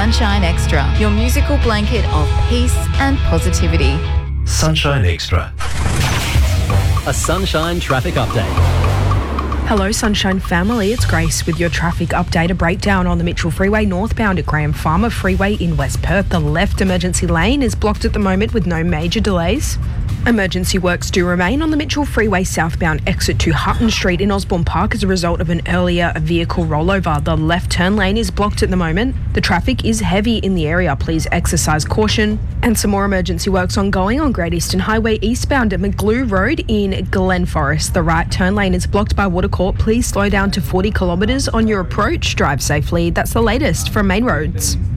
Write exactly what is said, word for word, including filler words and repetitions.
Sunshine Extra, your musical blanket of peace and positivity. Sunshine Extra. A Sunshine traffic update. Hello Sunshine family, it's Grace with your traffic update. A breakdown on the Mitchell Freeway northbound at Graham Farmer Freeway in West Perth. The left emergency lane is blocked at the moment with no major delays. Emergency works do remain on the Mitchell Freeway southbound exit to Hutton Street in Osborne Park as a result of an earlier vehicle rollover. The left turn lane is blocked at the moment. The traffic is heavy in the area. Please exercise caution. And some more emergency works ongoing on Great Eastern Highway eastbound at McGlue Road in Glen Forest. The right turn lane is blocked by Watercourt. Please slow down to forty kilometres on your approach. Drive safely. That's the latest from Main Roads.